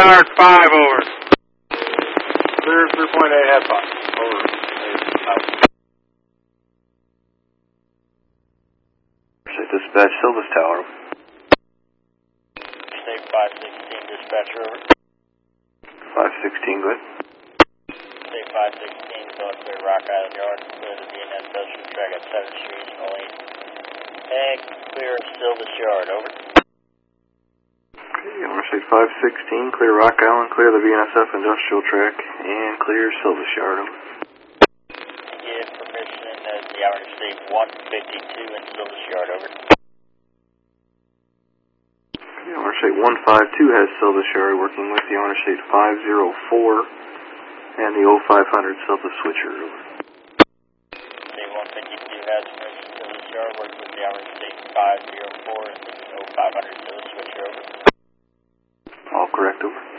Yard 5, over. Clear 3.8 head box. Over. Dispatch, Silvis Tower. State 516, dispatcher, over. 516, go ahead. State 516, going clear Rock Island Yard, clear the B&S industrial track at 7th Street, Lane. And clear Silvis Yard, over. Okay, Interstate 516, clear Rock Island, clear the VNSF industrial track, and clear Silvis Yard, over. Give permission at the Interstate 152 and Silvis Yard, over. Interstate 152 has Silvis Yard working with the Interstate 504 and the 0500 Silvis switcher. State 152 has permission Silvis Yard working with the Interstate 504 and the 0500 Silvis switcher. All correct, over.